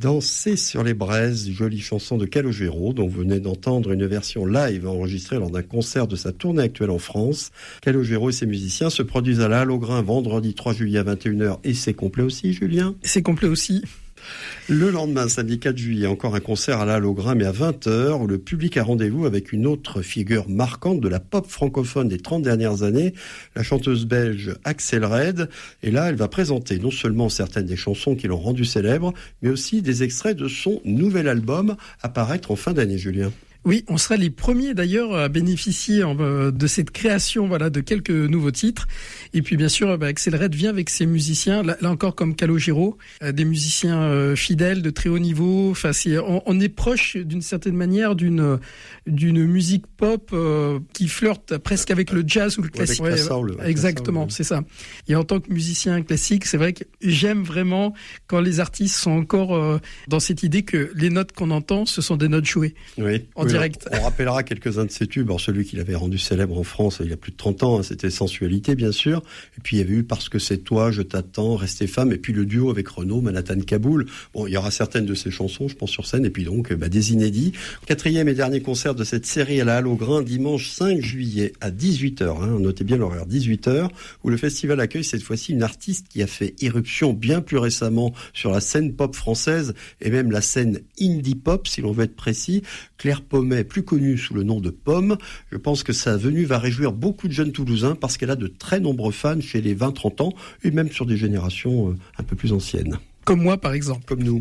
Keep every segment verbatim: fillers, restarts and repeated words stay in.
Danser sur les braises, jolie chanson de Calogero, dont vous venez d'entendre une version live enregistrée lors d'un concert de sa tournée actuelle en France. Calogero et ses musiciens se produisent à la Halle aux Grains vendredi trois juillet à vingt et une heures, et c'est complet aussi, Julien ? C'est complet aussi. Le lendemain, samedi quatre juillet, encore un concert à la Halle aux Grains, mais à vingt heures, où le public a rendez-vous avec une autre figure marquante de la pop francophone des trente dernières années, la chanteuse belge Axel Red. Et là, elle va présenter non seulement certaines des chansons qui l'ont rendue célèbre, mais aussi des extraits de son nouvel album à paraître en fin d'année, Julien. Oui, on sera les premiers d'ailleurs à bénéficier de cette création, voilà, de quelques nouveaux titres. Et puis bien sûr, bah, Axel Red vient avec ses musiciens, là, là encore comme Calogero, euh, des musiciens euh, fidèles de très haut niveau. Enfin, c'est, on, on est proche d'une certaine manière d'une d'une musique pop euh, qui flirte presque avec le jazz ou le classique. Ouais, avec la soul, ouais, exactement, la soul, ouais. C'est ça. Et en tant que musicien classique, c'est vrai que j'aime vraiment quand les artistes sont encore euh, dans cette idée que les notes qu'on entend, ce sont des notes jouées. Oui. En oui, direct. On, on rappellera quelques-uns de ses tubes. Alors celui qu'il avait rendu célèbre en France il y a plus de trente ans, hein, c'était Sensualité, bien sûr. Et puis il y avait eu Parce que c'est toi, Je t'attends, Rester femme. Et puis le duo avec Renaud, Manhattan Kaboul. Bon, il y aura certaines de ses chansons, je pense, sur scène. Et puis donc, bah, des inédits. Quatrième et dernier concert de cette série à la Halle aux Grains, dimanche cinq juillet à dix-huit heures. Hein, notez bien l'horaire, dix-huit heures, où le festival accueille cette fois-ci une artiste qui a fait irruption bien plus récemment sur la scène pop française et même la scène indie pop, si l'on veut être précis. Claire Pommet, plus connue sous le nom de Pomme. Je pense que sa venue va réjouir beaucoup de jeunes Toulousains parce qu'elle a de très nombreux fans chez les vingt trente ans et même sur des générations un peu plus anciennes. Comme moi, par exemple. Comme nous.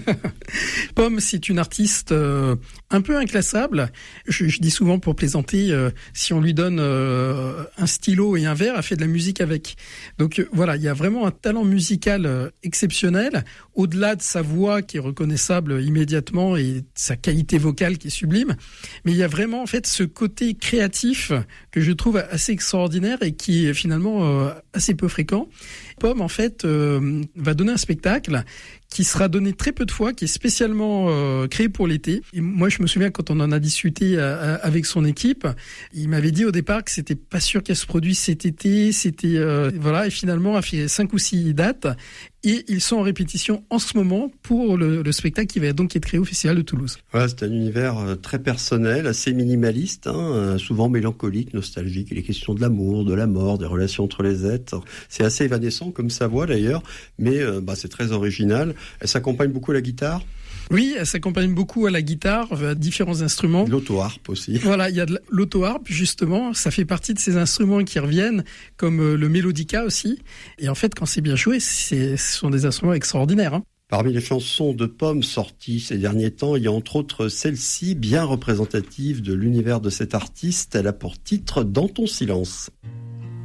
Pomme, c'est une artiste euh, un peu inclassable. Je, je dis souvent pour plaisanter, euh, si on lui donne euh, un stylo et un verre, elle fait de la musique avec. Donc euh, voilà, il y a vraiment un talent musical euh, exceptionnel, au-delà de sa voix qui est reconnaissable immédiatement et sa qualité vocale qui est sublime. Mais il y a vraiment en fait ce côté créatif que je trouve assez extraordinaire et qui est finalement euh, assez peu fréquent. Pomme, en fait, euh, va donner un spectacle qui sera donné très peu de fois, qui est spécialement euh, créé pour l'été. Et moi, je me souviens quand on en a discuté à, à, avec son équipe, il m'avait dit au départ que c'était pas sûr qu'elle se produise cet été. C'était euh, voilà, et finalement, a fait cinq ou six dates. Et ils sont en répétition en ce moment pour le, le spectacle qui va donc être créé au Festival de Toulouse. Voilà, c'est un univers très personnel, assez minimaliste, hein, souvent mélancolique, nostalgique. Il est question de l'amour, de la mort, des relations entre les êtres. C'est assez évanescent comme sa voix d'ailleurs, mais euh, bah, c'est très original. Elle s'accompagne beaucoup à la guitare. Oui, elle s'accompagne beaucoup à la guitare, à différents instruments. L'auto-harpe aussi. Voilà, il y a de l'auto-harpe, justement. Ça fait partie de ces instruments qui reviennent, comme le mélodica aussi. Et en fait, quand c'est bien joué, c'est, ce sont des instruments extraordinaires. Hein. Parmi les chansons de Pomme sorties ces derniers temps, il y a entre autres celle-ci, bien représentative de l'univers de cet artiste. Elle a pour titre « Dans ton silence ».